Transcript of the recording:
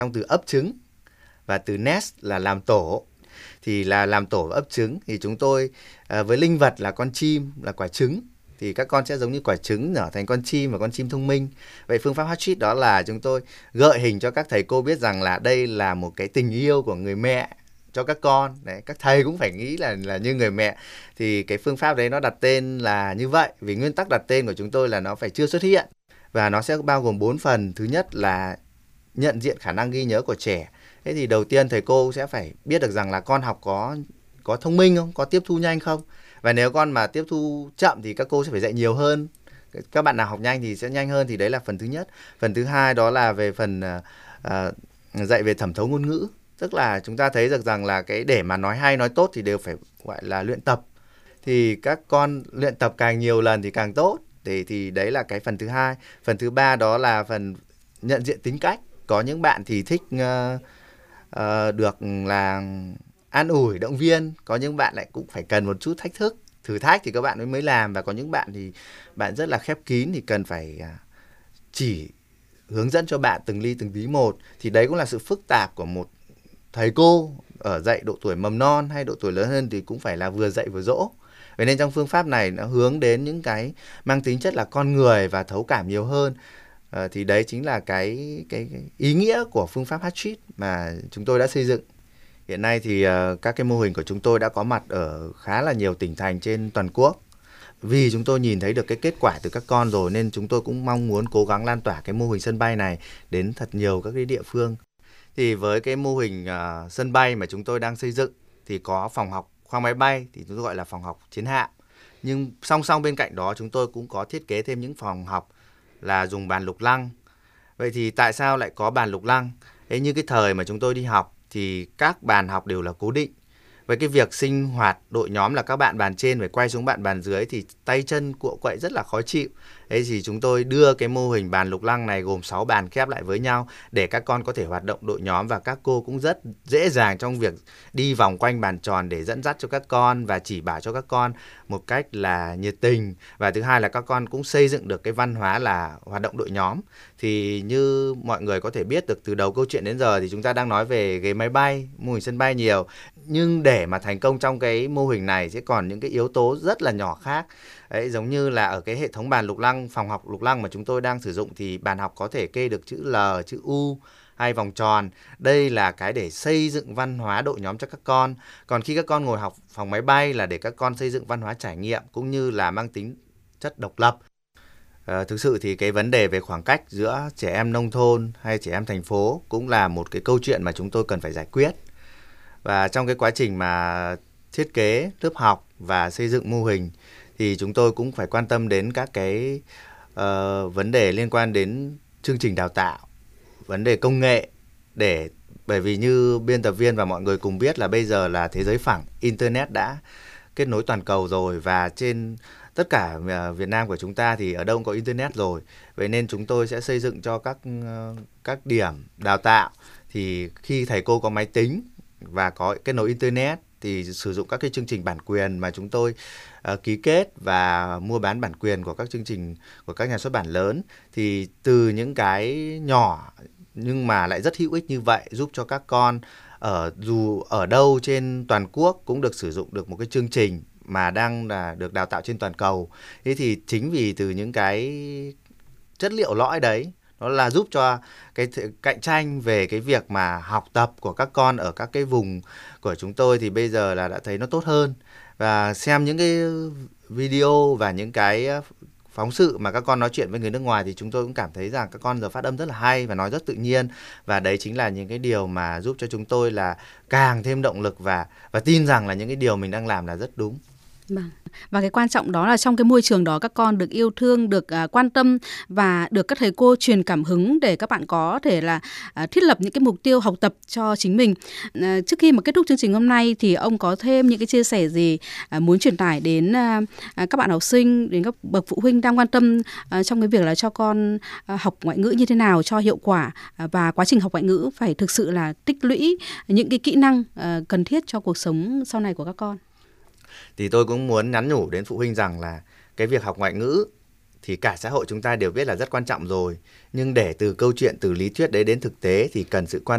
trong từ ấp trứng và từ nest là làm tổ. Thì là làm tổ và ấp trứng thì chúng tôi với linh vật là con chim là quả trứng, thì các con sẽ giống như quả trứng nở thành con chim và con chim thông minh. Vậy phương pháp Hatchit đó là chúng tôi gợi hình cho các thầy cô biết rằng là đây là một cái tình yêu của người mẹ cho các con. Đấy, các thầy cũng phải nghĩ là như người mẹ. Thì cái phương pháp đấy nó đặt tên là như vậy vì nguyên tắc đặt tên của chúng tôi là nó phải chưa xuất hiện, và nó sẽ bao gồm 4 phần. Thứ nhất là nhận diện khả năng ghi nhớ của trẻ. Thế thì đầu tiên thầy cô sẽ phải biết được rằng là con học có thông minh không, có tiếp thu nhanh không. Và nếu con mà tiếp thu chậm thì các cô sẽ phải dạy nhiều hơn. Các bạn nào học nhanh thì sẽ nhanh hơn, thì đấy là phần thứ nhất. Phần thứ hai đó là về phần dạy về thẩm thấu ngôn ngữ. Tức là chúng ta thấy được rằng là cái để mà nói hay nói tốt thì đều phải gọi là luyện tập. Thì các con luyện tập càng nhiều lần thì càng tốt. Thì đấy là cái phần thứ hai. Phần thứ ba đó là phần nhận diện tính cách. Có những bạn thì thích được là an ủi, động viên. Có những bạn lại cũng phải cần một chút thách thức, thử thách thì các bạn mới làm. Và có những bạn thì bạn rất là khép kín thì cần phải chỉ hướng dẫn cho bạn từng ly từng tí một. Thì đấy cũng là sự phức tạp của một thầy cô ở dạy độ tuổi mầm non hay độ tuổi lớn hơn, thì cũng phải là vừa dạy vừa dỗ. Vậy nên trong phương pháp này nó hướng đến những cái mang tính chất là con người và thấu cảm nhiều hơn. Thì đấy chính là cái ý nghĩa của phương pháp Hatchit mà chúng tôi đã xây dựng. Hiện nay thì các cái mô hình của chúng tôi đã có mặt ở khá là nhiều tỉnh thành trên toàn quốc. Vì chúng tôi nhìn thấy được cái kết quả từ các con rồi nên chúng tôi cũng mong muốn cố gắng lan tỏa cái mô hình sân bay này đến thật nhiều các cái địa phương. Thì với cái mô hình sân bay mà chúng tôi đang xây dựng thì có phòng học khoang máy bay, thì chúng tôi gọi là phòng học chiến hạm. Nhưng song song bên cạnh đó chúng tôi cũng có thiết kế thêm những phòng học là dùng bàn lục lăng. Vậy thì tại sao lại có bàn lục lăng? Thế như cái thời mà chúng tôi đi học thì các bàn học đều là cố định. Với cái việc sinh hoạt đội nhóm là các bạn bàn trên phải quay xuống bạn bàn dưới thì tay chân cựa quậy rất là khó chịu. Thế thì chúng tôi đưa cái mô hình bàn lục lăng này gồm 6 bàn khép lại với nhau để các con có thể hoạt động đội nhóm, và các cô cũng rất dễ dàng trong việc đi vòng quanh bàn tròn để dẫn dắt cho các con và chỉ bảo cho các con một cách là nhiệt tình. Và thứ hai là các con cũng xây dựng được cái văn hóa là hoạt động đội nhóm. Thì như mọi người có thể biết được từ đầu câu chuyện đến giờ thì chúng ta đang nói về ghế máy bay, mô hình sân bay nhiều. Nhưng để mà thành công trong cái mô hình này sẽ còn những cái yếu tố rất là nhỏ khác. Đấy, giống như là ở cái hệ thống bàn lục lăng, phòng học lục lăng mà chúng tôi đang sử dụng thì bàn học có thể kê được chữ L, chữ U hay vòng tròn. Đây là cái để xây dựng văn hóa đội nhóm cho các con. Còn khi các con ngồi học phòng máy bay là để các con xây dựng văn hóa trải nghiệm cũng như là mang tính chất độc lập. Thực sự thì cái vấn đề về khoảng cách giữa trẻ em nông thôn hay trẻ em thành phố cũng là một cái câu chuyện mà chúng tôi cần phải giải quyết. Và trong cái quá trình mà thiết kế lớp học và xây dựng mô hình thì chúng tôi cũng phải quan tâm đến các cái vấn đề liên quan đến chương trình đào tạo, vấn đề công nghệ, bởi vì như biên tập viên và mọi người cùng biết là bây giờ là thế giới phẳng, Internet đã kết nối toàn cầu rồi, và trên tất cả Việt Nam của chúng ta thì ở đâu cũng có Internet rồi. Vậy nên chúng tôi sẽ xây dựng cho các điểm đào tạo thì khi thầy cô có máy tính và có kết nối Internet thì sử dụng các cái chương trình bản quyền mà chúng tôi ký kết và mua bán bản quyền của các chương trình của các nhà xuất bản lớn. Thì từ những cái nhỏ nhưng mà lại rất hữu ích như vậy giúp cho các con dù ở đâu trên toàn quốc cũng được sử dụng được một cái chương trình mà đang là được đào tạo trên toàn cầu. Thế thì chính vì từ những cái chất liệu lõi đấy, nó là giúp cho cái cạnh tranh về cái việc mà học tập của các con ở các cái vùng của chúng tôi thì bây giờ là đã thấy nó tốt hơn. Và xem những cái video và những cái phóng sự mà các con nói chuyện với người nước ngoài thì chúng tôi cũng cảm thấy rằng các con giờ phát âm rất là hay và nói rất tự nhiên. Và đấy chính là những cái điều mà giúp cho chúng tôi là càng thêm động lực và tin rằng là những cái điều mình đang làm là rất đúng. Và cái quan trọng đó là trong cái môi trường đó các con được yêu thương, được quan tâm và được các thầy cô truyền cảm hứng để các bạn có thể là thiết lập những cái mục tiêu học tập cho chính mình. Trước khi mà kết thúc chương trình hôm nay thì ông có thêm những cái chia sẻ gì muốn truyền tải đến các bạn học sinh, đến các bậc phụ huynh đang quan tâm trong cái việc là cho con học ngoại ngữ như thế nào cho hiệu quả, và quá trình học ngoại ngữ phải thực sự là tích lũy những cái kỹ năng cần thiết cho cuộc sống sau này của các con? Thì tôi cũng muốn nhắn nhủ đến phụ huynh rằng là cái việc học ngoại ngữ thì cả xã hội chúng ta đều biết là rất quan trọng rồi. Nhưng để từ câu chuyện, từ lý thuyết đấy đến thực tế thì cần sự quan